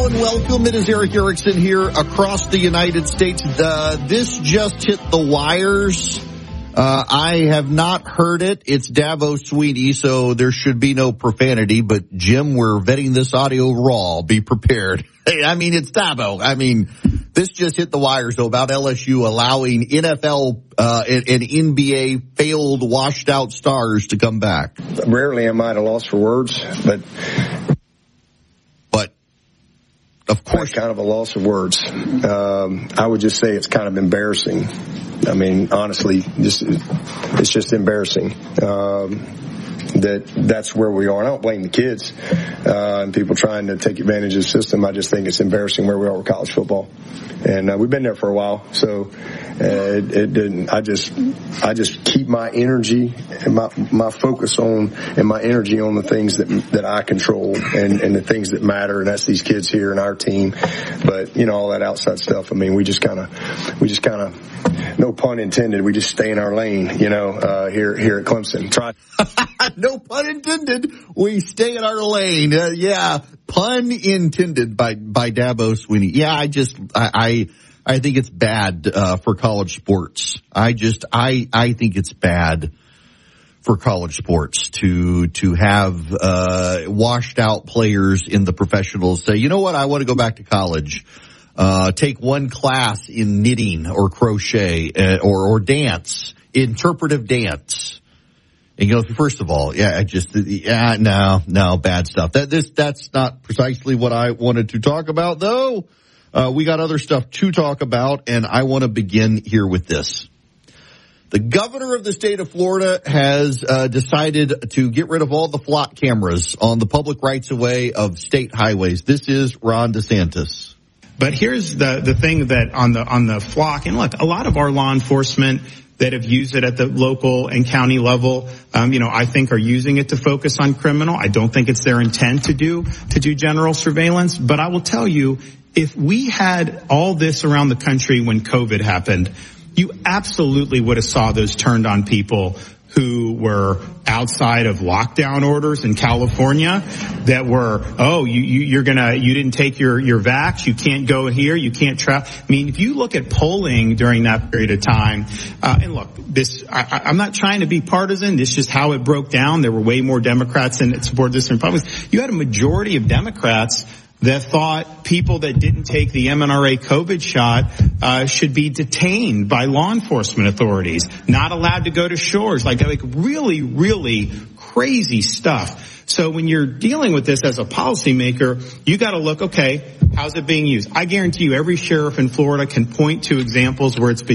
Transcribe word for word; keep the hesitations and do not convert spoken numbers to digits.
Hello and welcome. It is Eric Erickson here across the United States. Uh, this just hit the wires. Uh, I have not heard it. It's Dabo Swinney, so there should be no profanity. But, Jim, we're vetting this audio raw. Be prepared. Hey, I mean, it's Dabo. I mean, this just hit the wires, though, about L S U allowing N F L uh, and, and N B A failed, washed-out stars to come back. Rarely am I at a loss for words, but... But, of course... kind of a loss of words. Um, I would just say it's kind of embarrassing. I mean, honestly, just it's just embarrassing um, that that's where we are. And I don't blame the kids uh, and people trying to take advantage of the system. I just think it's embarrassing where we are with college football. And uh, we've been there for a while, so uh, it, it didn't. I just, I just keep my energy and my my focus on and my energy on the things that that I control and, and the things that matter, and that's these kids here and our team. But you know, all that outside stuff. I mean, we just kind of, we just kind of, no pun intended. We just stay in our lane, you know, uh, here here at Clemson. Try. No pun intended. We stay in our lane. Uh, yeah, pun intended by by Dabo Swinney. Yeah, I just I I, I think it's bad uh, for college sports. I just I I think it's bad for college sports to to have uh, washed out players in the professionals say, you know what, I want to go back to college. Uh, take one class in knitting or crochet uh, or or dance, interpretive dance. And, you know, first of all, yeah, I just, yeah, no, no, bad stuff. That, this, that's not precisely what I wanted to talk about, though. Uh, we got other stuff to talk about, and I want to begin here with this. The governor of the state of Florida has uh, decided to get rid of all the flock cameras on the public rights-of-way of state highways. This is Ron DeSantis. But here's the, the thing that on the, on the flock, and look, a lot of our law enforcement that have used it at the local and county level, um, you know, I think are using it to focus on criminal. I don't think it's their intent to do, to do general surveillance. But I will tell you, if we had all this around the country when COVID happened, you absolutely would have saw those turned on people who were outside of lockdown orders in California that were, oh, you, you, you're gonna, you didn't take your, your vax, you can't go here, you can't travel. I mean, if you look at polling during that period of time, uh, and look, this, I, I'm not trying to be partisan, this is just how it broke down. There were way more Democrats that supported this than Republicans. You had a majority of Democrats that thought people that didn't take the M N R A COVID shot uh should be detained by law enforcement authorities, not allowed to go to shores, like like really, really crazy stuff. So when you're dealing with this as a policymaker, you got to look, okay, how's it being used? I guarantee you every sheriff in Florida can point to examples where it's been